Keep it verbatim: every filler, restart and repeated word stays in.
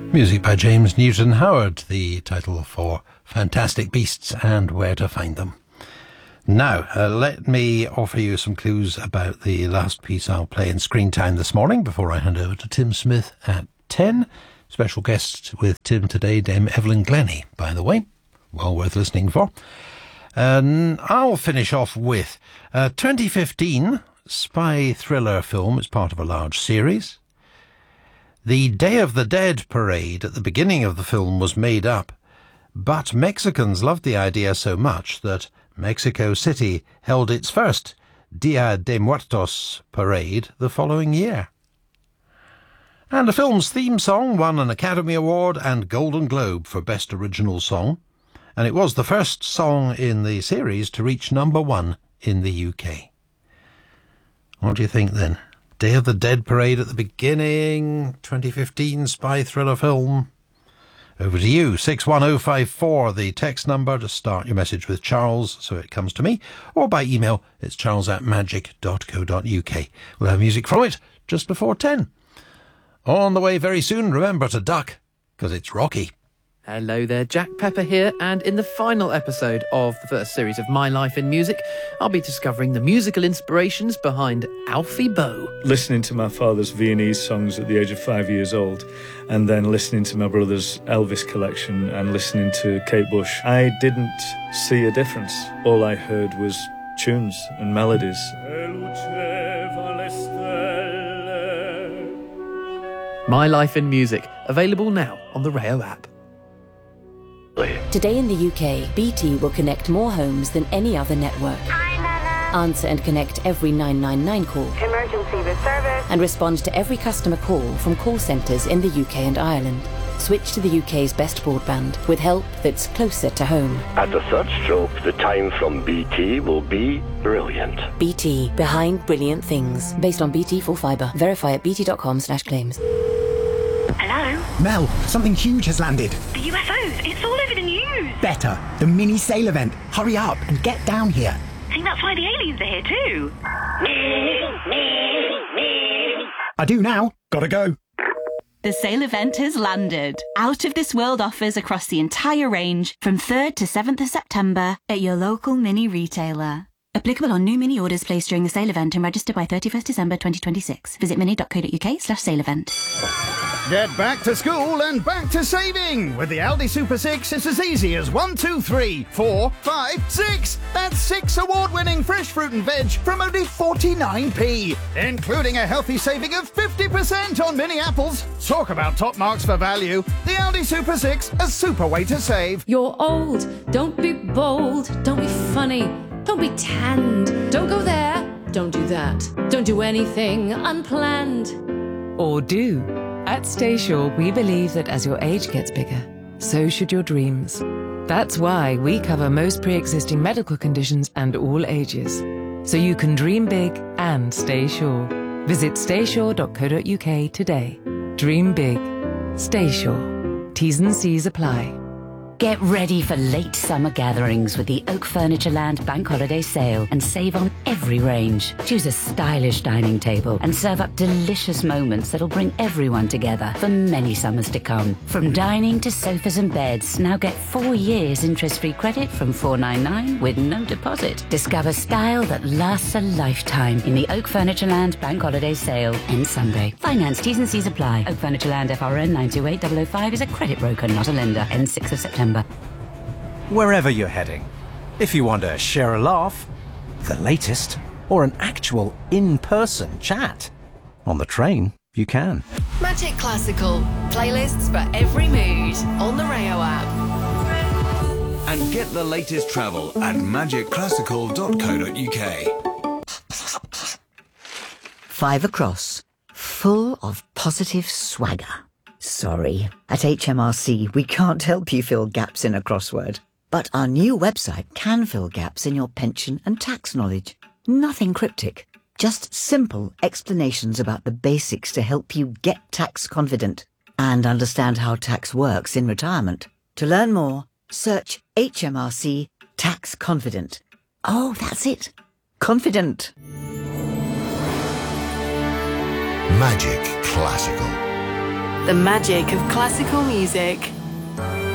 Music by James Newton Howard, the title for Fantastic Beasts and Where to Find Them. Now, uh, let me offer you some clues about the last piece I'll play in Screen Time this morning before I hand over to Tim Smith at ten. Special guest with Tim today, Dame Evelyn Glennie, by the way. Well worth listening for. And I'll finish off with a twenty fifteen spy thriller film. It's part of a large series. The Day of the Dead parade at the beginning of the film was made up, but Mexicans loved the idea so much that Mexico City held its first Dia de Muertos parade the following year. And the film's theme song won an Academy Award and Golden Globe for Best Original Song, and it was the first song in the series to reach number one in the U K. What do you think then? Day of the Dead parade at the beginning, twenty fifteen spy thriller film. Over to you, six one oh five four, the text number to start your message with Charles so it comes to me, or by email, it's charles at magic dot co dot uk. We'll have music from it just before ten. On the way very soon, remember to duck, because it's Rocky. Hello there, Jack Pepper here, and in the final episode of the first series of My Life in Music, I'll be discovering the musical inspirations behind Alfie Boe. Listening to my father's Viennese songs at the age of five years old, and then listening to my brother's Elvis collection and listening to Kate Bush, I didn't see a difference. All I heard was tunes and melodies. My Life in Music, available now on the Rayo app. Today in the U K, B T will connect more homes than any other network. Answer and connect every nine nine nine call. Emergency with service. And respond to every customer call from call centres in the U K and Ireland. Switch to the U K's best broadband with help that's closer to home. At the third stroke, the time from B T will be brilliant. B T, behind brilliant things. Based on B T full fibre. Verify at bt.com slash claims. Hello? Mel, something huge has landed. The U F Os, it's all over the news. Better, the mini sail event. Hurry up and get down here. I think that's why the aliens are here too. I do now. Gotta go. The sale event has landed. Out of this world offers across the entire range from third to seventh of September at your local mini retailer. Applicable on new mini orders placed during the sale event and register by thirty-first December twenty twenty-six. Visit mini dot co dot uk slash sale event. Get back to school and back to saving. With the Aldi Super six, it's as easy as one, two, three, four, five, six. That's six award-winning fresh fruit and veg from only forty-nine p, including a healthy saving of fifty percent on mini apples. Talk about top marks for value. The Aldi Super six, a super way to save. You're old. Don't be bold. Don't be funny. Don't be tanned. Don't go there. Don't do that. Don't do anything unplanned. Or do. At Staysure, we believe that as your age gets bigger, so should your dreams. That's why we cover most pre-existing medical conditions and all ages. So you can dream big and stay sure. Visit staysure dot co dot uk today. Dream big. Stay sure. T's and C's apply. Get ready for late summer gatherings with the Oak Furniture Land Bank Holiday Sale and save on every range. Choose a stylish dining table and serve up delicious moments that'll bring everyone together for many summers to come. From dining to sofas and beds, now get four years interest-free credit from four ninety-nine with no deposit. Discover style that lasts a lifetime in the Oak Furniture Land Bank Holiday Sale. Ends Sunday. Finance T's and C's apply. Oak Furniture Land F R N nine two eight zero zero five is a credit broker, not a lender. Ends sixth of September. Wherever you're heading, if you want to share a laugh, the latest, or an actual in-person chat, on the train, you can. Magic Classical. Playlists for every mood on the Rayo app. And get the latest travel at magic classical dot co dot uk. Five across. Full of positive swagger. Sorry, at H M R C we can't help you fill gaps in a crossword. But our new website can fill gaps in your pension and tax knowledge. Nothing cryptic, just simple explanations about the basics to help you get tax confident and understand how tax works in retirement. To learn more, search H M R C Tax Confident. Oh, that's it. Confident. Magic Classical. The magic of classical music.